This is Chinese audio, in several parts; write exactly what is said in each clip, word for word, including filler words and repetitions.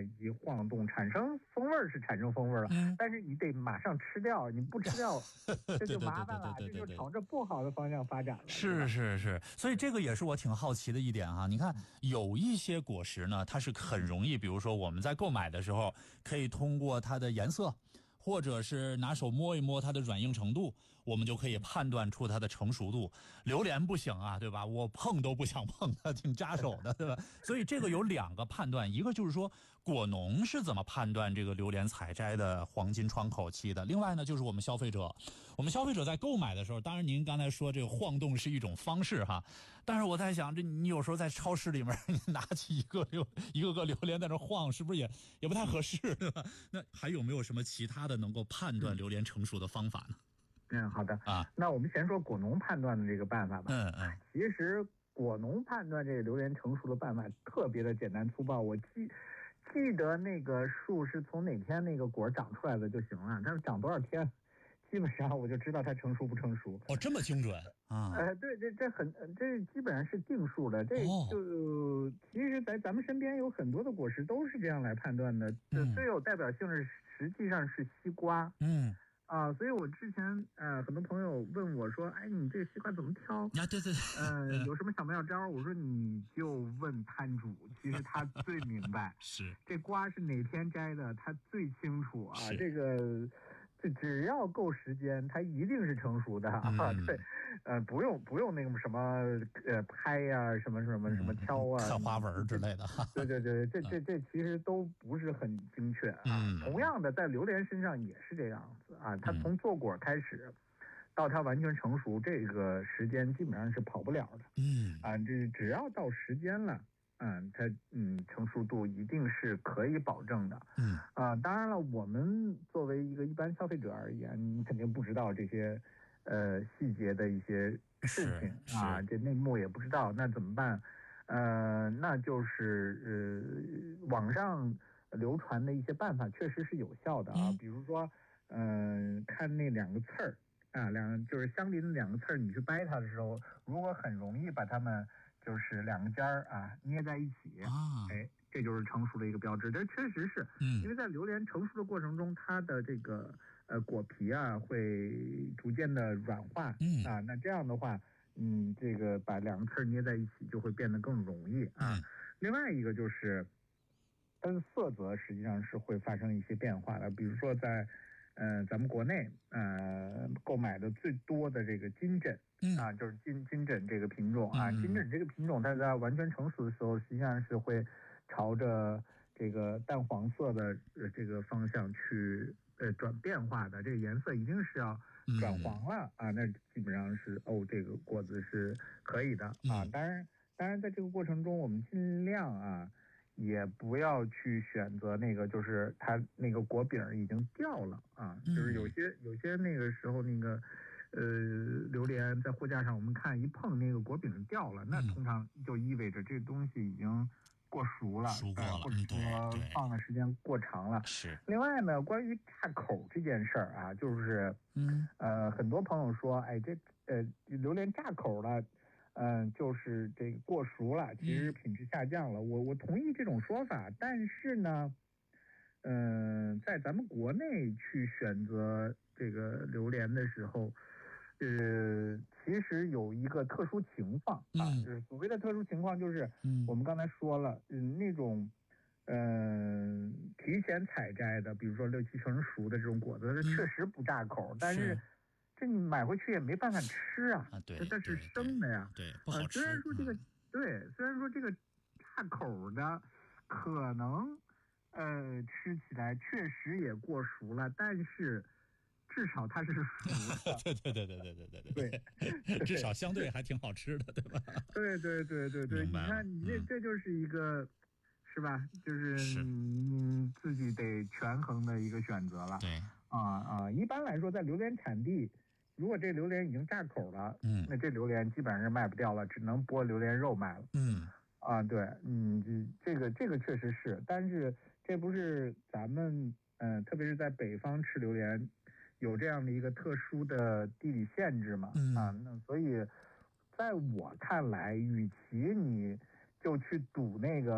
以及晃动，产生风味是产生风味了，嗯、但是你得马上吃掉，你不吃掉这就麻烦了，这就朝着不好的方向发展了。 是是是，所以这个也是我挺好奇的一点哈。你看有一些果实呢，它是很容易，比如说我们在购买的时候，可以通过它的颜色，或者是拿手摸一摸它的软硬程度，我们就可以判断出它的成熟度。榴莲不行啊，对吧？我碰都不想碰它，挺扎手的，对吧？所以这个有两个判断，一个就是说果农是怎么判断这个榴莲采摘的黄金窗口期的，另外呢就是我们消费者，我们消费者在购买的时候，当然您刚才说这个晃动是一种方式哈，但是我在想，这你有时候在超市里面你拿起一个榴一个个榴莲在那晃，是不是也也不太合适，对吧？那还有没有什么其他的能够判断榴莲成熟的方法呢？ 嗯，好的啊， 那我们先说果农判断的这个办法吧。 嗯嗯， 其实果农判断这个榴莲成熟的办法特别的简单粗暴，我记记得那个树是从哪天那个果长出来的就行了，但是长多少天，基本上我就知道它成熟不成熟。 哦，这么精准啊？ 呃，对，这这很这基本上是定数的，这就、哦、其实在咱们身边有很多的果实都是这样来判断的。嗯、最有代表性是实际上是西瓜。 嗯。 啊，所以我之前呃，很多朋友问我说：“哎，你这个西瓜怎么挑？” 啊，对对对， 呃，有什么小妙招？我说你就问摊主，其实他最明白。 是这瓜是哪天摘的，他最清楚啊。这个，这只要够时间，它一定是成熟的、嗯、啊。对，呃，不用不用那个什么呃拍呀、啊，什么什么什么挑啊， 看花纹之类的。 对对对，这这这其实都不是很精确啊。 嗯、 同样的，在榴莲身上也是这样子啊。它从做果开始，到它完全成熟，这个时间基本上是跑不了的。 嗯啊，这只要到时间了，嗯，它嗯成熟度一定是可以保证的。 嗯啊，当然了，我们作为一个一般消费者而言，你肯定不知道这些呃细节的一些事情啊，这内幕也不知道，那怎么办？呃，那就是呃网上流传的一些办法确实是有效的啊，嗯、比如说。嗯、呃，看那两个刺儿啊，两就是相邻的两个刺儿，你去掰它的时候，如果很容易把它们就是两个尖儿啊捏在一起， 啊， 哎，这就是成熟的一个标志。这确实是， 嗯， 因为在榴莲成熟的过程中，它的这个呃果皮啊会逐渐的软化， 嗯啊，那这样的话，嗯，这个把两个刺儿捏在一起就会变得更容易啊。 嗯、 另外一个就是它的色泽实际上是会发生一些变化的，比如说在呃，咱们国内呃购买的最多的这个金枕、 嗯、 啊，就是金金枕这个品种啊， 嗯、 金枕这个品种，它在完全成熟的时候，实际上是会朝着这个淡黄色的呃这个方向去呃转变化的，这个颜色一定是要转黄了、嗯、啊，那基本上是哦，这个果子是可以的啊。当然，当然在这个过程中，我们尽量啊。也不要去选择那个，就是它那个果柄已经掉了啊，就是有些有些那个时候那个，呃，榴莲在货架上我们看一碰那个果柄掉了，那通常就意味着这东西已经过熟了， 熟过了， 或者说放的时间过长了。 是。 另外呢，关于炸口这件事儿啊，就是嗯呃，很多朋友说，哎，这呃榴莲炸口了。嗯，就是这个过熟了，其实品质下降了。嗯、我我同意这种说法，但是呢，嗯、呃，在咱们国内去选择这个榴莲的时候，呃，其实有一个特殊情况啊， 嗯、 就是所谓的特殊情况，就是我们刚才说了，嗯，那种嗯、呃、提前采摘的，比如说六七成熟的这种果子，它确实不炸口，嗯、但是。这你买回去也没办法吃啊， 啊对， 它是生的呀， 对，对不好吃。 呃、虽然说这个，嗯、对，虽然说这个炸口的可能，呃，吃起来确实也过熟了，但是至少它是熟的。 对对对对对对对对对，至少相对还挺好吃的，对吧？ 对对对对对，你看你这、嗯、这就是一个。是吧？就是你自己得权衡的一个选择了。 对啊啊，一般来说，在榴莲产地，如果这榴莲已经炸口了， 嗯， 那这榴莲基本上是卖不掉了，只能剥榴莲肉卖了。 嗯， 啊，对，嗯，这个这个确实是，但是这不是咱们嗯、呃，特别是在北方吃榴莲有这样的一个特殊的地理限制嘛？ 嗯、 啊，那所以在我看来，与其你就去赌那个。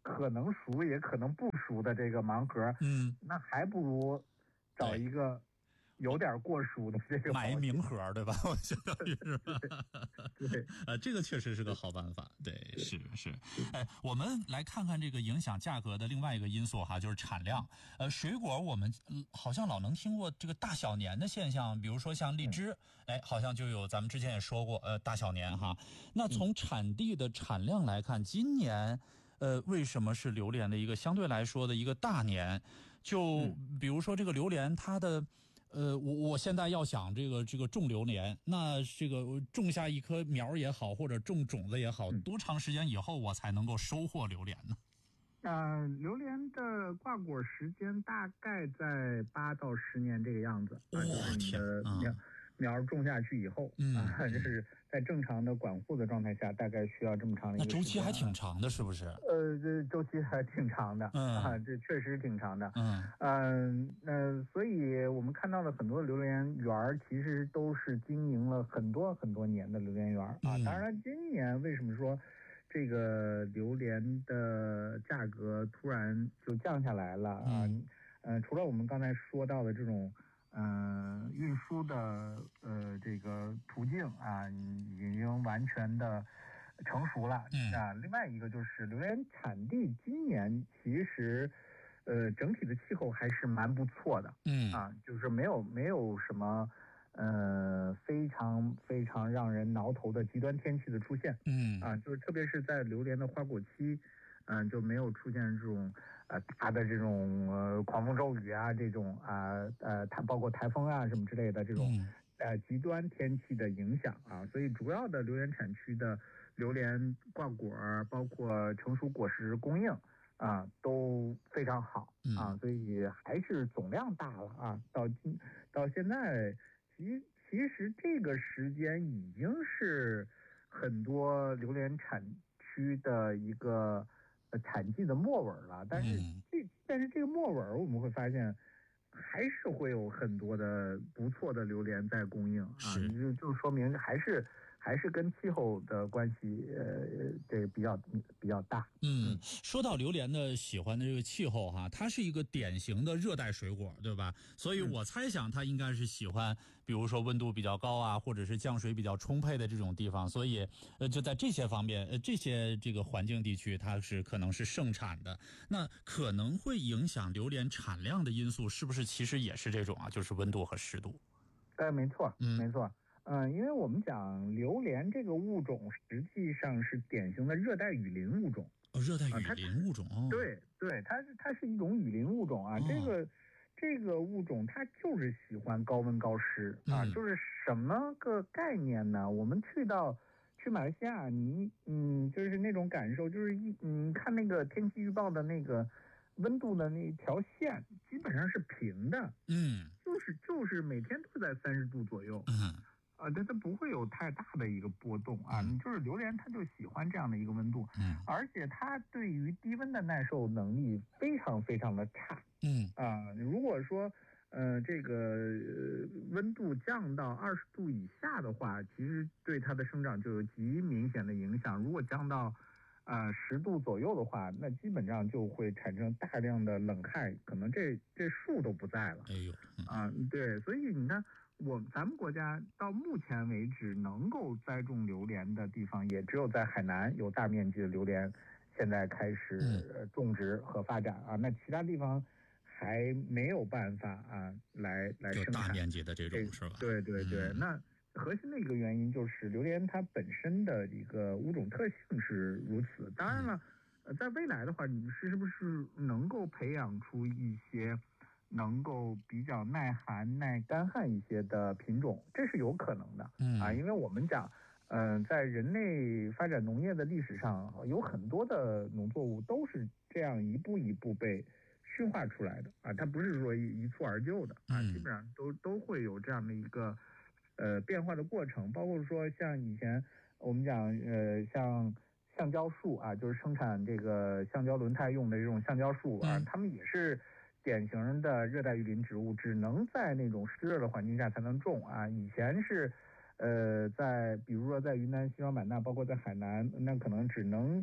可能熟也可能不熟的这个盲盒， 嗯， 那还不如找一个有点过熟的这个买名盒，对吧？我相当于是吧？ 对， 呃，这个确实是个好办法。对，是是。哎，我们来看看这个影响价格的另外一个因素哈，就是产量。呃，水果我们、嗯、好像老能听过这个大小年的现象，比如说像荔枝，哎，好像就有咱们之前也说过，呃，大小年哈。那从产地的产量来看，今年呃为什么是榴莲的一个相对来说的一个大年？就比如说这个榴莲，它的。呃，我我现在要想这个这个种榴莲，那这个种下一棵苗也好，或者种种子也好，多长时间以后我才能够收获榴莲呢？ 呃，榴莲的挂果时间大概在八到十年这个样子啊，就是你的苗、嗯、苗种下去以后、 嗯、 啊，就是在正常的管护的状态下，大概需要这么长的一个时间、啊。 那周期还挺长的，是不是？ 呃，这周期还挺长的， 嗯啊，这确实挺长的， 嗯嗯呃，所以我们看到的很多榴莲园其实都是经营了很多很多年的榴莲园啊。 嗯、 当然，今年为什么说这个榴莲的价格突然就降下来了啊？ 嗯呃，除了我们刚才说到的这种。嗯、呃，运输的呃这个途径啊，已经完全的成熟了、 嗯、 啊。另外一个就是榴莲产地今年其实，呃，整体的气候还是蛮不错的， 嗯啊，就是没有没有什么呃非常非常让人挠头的极端天气的出现， 嗯啊，就是特别是在榴莲的花果期，嗯、呃，就没有出现这种。呃，大的这种呃狂风骤雨啊，这种啊呃它包括台风啊什么之类的这种呃极端天气的影响啊，所以主要的榴莲产区的榴莲挂果，包括成熟果实供应啊都非常好啊，所以还是总量大了啊。到今到现在，其其实这个时间已经是很多榴莲产区的一个。呃，产季的末尾了，但是这、嗯、但是这个末尾我们会发现，还是会有很多的不错的榴莲在供应啊，就就说明还是还是跟气候的关系，呃，这个比较比较大。 嗯，说到榴莲的喜欢的这个气候哈，它是一个典型的热带水果，对吧？所以我猜想它应该是喜欢，比如说温度比较高啊，或者是降水比较充沛的这种地方。所以，呃，就在这些方面，呃，这些这个环境地区，它是可能是盛产的。那可能会影响榴莲产量的因素，是不是其实也是这种啊？就是温度和湿度。 哎，没错， 嗯， 没错。嗯、呃，因为我们讲榴莲这个物种，实际上是典型的热带雨林物种。 哦，热带雨林物种。哦， 对对，它是它是一种雨林物种啊。哦、这个这个物种它就是喜欢高温高湿啊。嗯、就是什么个概念呢？我们去到去马来西亚，你嗯，就是那种感受，就是一你看那个天气预报的那个温度的那条线，基本上是平的。 嗯， 就是就是每天都在三十度左右。 嗯。 啊，它它不会有太大的一个波动啊，嗯、就是榴莲它就喜欢这样的一个温度， 嗯， 而且它对于低温的耐受能力非常非常的差， 嗯啊，如果说呃这个、呃、温度降到二十度以下的话，其实对它的生长就有极明显的影响。如果降到呃十度左右的话，那基本上就会产生大量的冷害，可能这这树都不在了。 哎呦， 嗯、啊，对，所以你看。我咱们国家到目前为止能够栽种榴莲的地方，也只有在海南有大面积的榴莲现在开始种植和发展啊。那其他地方还没有办法啊来来生产大面积的这种是吧？ 对对对，嗯、那核心的一个原因就是榴莲它本身的一个物种特性是如此。当然了，呃，在未来的话，你是不是能够培养出一些能够比较耐寒、耐干旱一些的品种，这是有可能的。 嗯啊，因为我们讲，嗯、呃，在人类发展农业的历史上，有很多的农作物都是这样一步一步被驯化出来的啊，它不是说一蹴而就的啊，基本上都都会有这样的一个呃变化的过程。包括说像以前我们讲，呃，像橡胶树啊，就是生产这个橡胶轮胎用的这种橡胶树啊，它们也是典型的热带雨林植物，只能在那种湿热的环境下才能种啊。以前是，呃，在比如说在云南西双版纳，包括在海南，那可能只能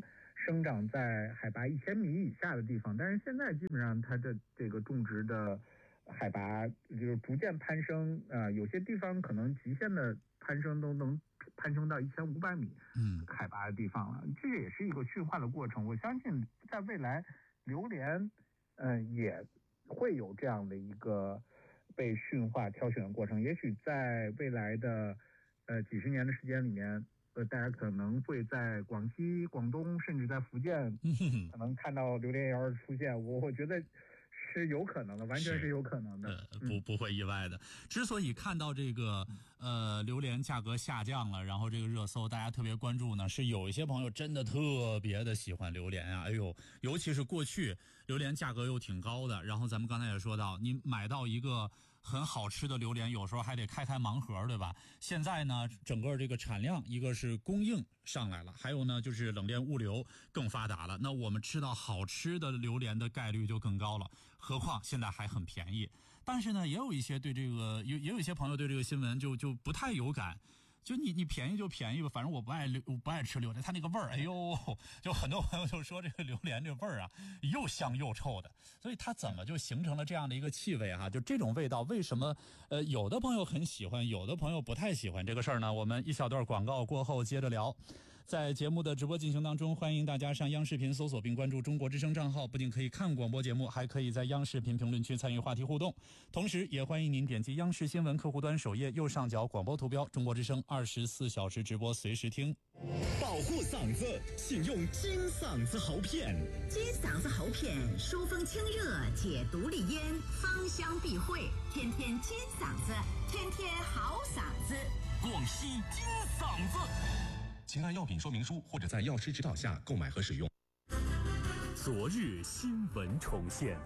生长在海拔一千米以下的地方，但是现在基本上它的这个种植的海拔就是逐渐攀升，呃，有些地方可能极限的攀升都能攀升到一千五百米海拔的地方了，这个也是一个驯化的过程。我相信在未来，榴莲，嗯、呃，也会有这样的一个被驯化挑选的过程。也许在未来的呃几十年的时间里面，呃，大家可能会在广西、广东，甚至在福建，可能看到榴莲园出现。我我觉得是有可能的，完全是有可能的， 呃，不不会意外的。之所以看到这个呃榴莲价格下降了，然后这个热搜大家特别关注呢，是有一些朋友真的特别的喜欢榴莲啊，哎呦，尤其是过去榴莲价格又挺高的，然后咱们刚才也说到，你买到一个很好吃的榴莲，有时候还得开开盲盒，对吧？现在呢，整个这个产量，一个是供应上来了，还有呢就是冷链物流更发达了，那我们吃到好吃的榴莲的概率就更高了。何况现在还很便宜。但是呢，也有一些对这个也也有一些朋友对这个新闻就就不太有感。就你你便宜就便宜吧，反正我不爱我不爱吃榴莲，它那个味儿，哎呦，就很多朋友就说这个榴莲这味儿啊，又香又臭的，所以它怎么就形成了这样的一个气味哈、啊？就这种味道，为什么呃有的朋友很喜欢，有的朋友不太喜欢这个事儿呢？我们一小段广告过后接着聊。在节目的直播进行当中，欢迎大家上央视频搜索并关注中国之声账号，不仅可以看广播节目，还可以在央视频评论区参与话题互动。同时也欢迎您点击央视新闻客户端首页右上角广播图标，中国之声二十四小时直播，随时听。 保护嗓子，请用金嗓子喉片。 金嗓子喉片，疏风清热，解毒利咽，芳香避秽，天天金嗓子，天天好嗓子。 广西金嗓子。请按药品说明书或者在药师指导下购买和使用。昨日新闻重现。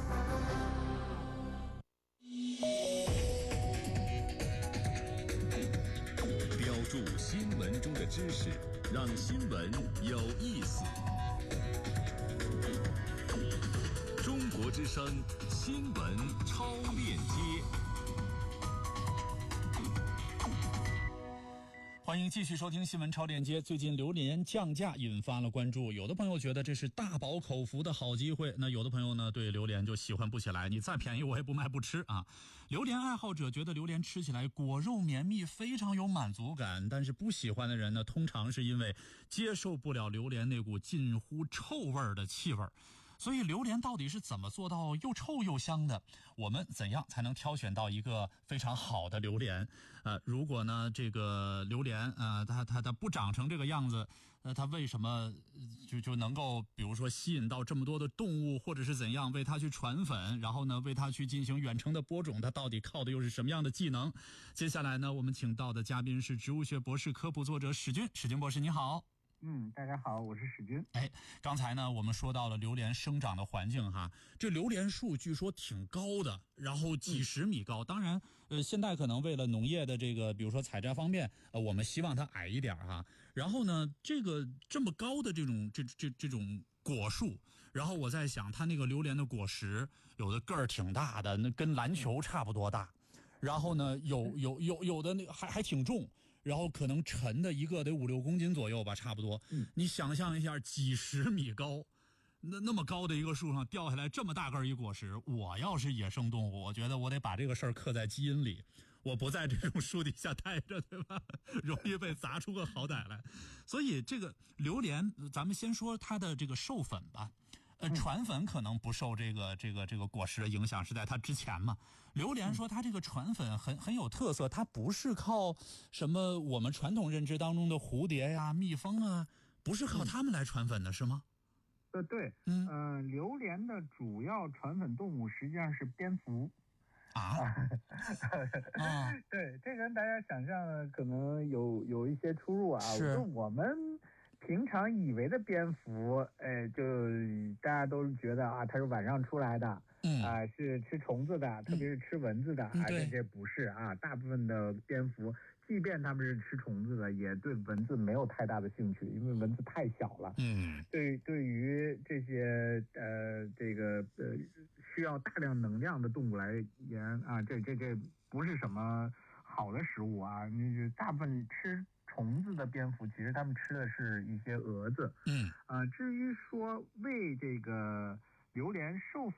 标注新闻中的知识，让新闻有意思。中国之声新闻超链接。 欢迎继续收听新闻超链接。最近榴莲降价引发了关注，有的朋友觉得这是大饱口福的好机会，那有的朋友呢对榴莲就喜欢不起来，你再便宜我也不卖不吃啊。榴莲爱好者觉得榴莲吃起来果肉绵密，非常有满足感，但是不喜欢的人呢，通常是因为接受不了榴莲那股近乎臭味的气味。所以榴莲到底是怎么做到又臭又香的？我们怎样才能挑选到一个非常好的榴莲？呃，如果呢这个榴莲呃它它它不长成这个样子，呃它为什么就就能够比如说吸引到这么多的动物，或者是怎样为它去传粉，然后呢为它去进行远程的播种，它到底靠的又是什么样的技能？接下来呢我们请到的嘉宾是植物学博士科普作者史军，史军博士你好。 嗯，大家好，我是史军。 哎，刚才呢，我们说到了榴莲生长的环境哈，这榴莲树据说挺高的，然后几十米高。嗯、当然，呃，现在可能为了农业的这个，比如说采摘方面，呃，我们希望它矮一点哈。然后呢，这个这么高的这种这这这种果树，然后我在想，它那个榴莲的果实有的个儿挺大的，那跟篮球差不多大。然后呢，有有有有的那个还还挺重。然后可能沉的一个得五六公斤左右吧，差不多。嗯，你想象一下，几十米高，那那么高的一个树上掉下来这么大个一果实，我要是野生动物，我觉得我得把这个事儿刻在基因里，我不在这种树底下待着，对吧？容易被砸出个好歹来。所以这个榴莲，咱们先说它的这个授粉吧。呃，传粉可能不受这个这个这个果实的影响，是在它之前嘛。榴莲说它这个传粉很很有特色，它不是靠什么我们传统认知当中的蝴蝶呀、蜜蜂啊，不是靠它们来传粉的，是吗？ 呃，对，嗯、呃，榴莲的主要传粉动物实际上是蝙蝠。 啊， 啊对，这跟大家想象可能有有一些出入啊。 是我们平常以为的蝙蝠，呃，就大家都觉得啊，它是晚上出来的，嗯啊、呃，是吃虫子的，特别是吃蚊子的，啊、嗯，这这不是啊，大部分的蝙蝠，即便它们是吃虫子的，也对蚊子没有太大的兴趣，因为蚊子太小了。嗯，对，对于这些呃这个呃需要大量能量的动物来言啊，这这这不是什么好的食物啊，你大部分吃虫子的蝙蝠，其实它们吃的是一些蛾子。 嗯， 啊、呃，至于说为这个榴莲受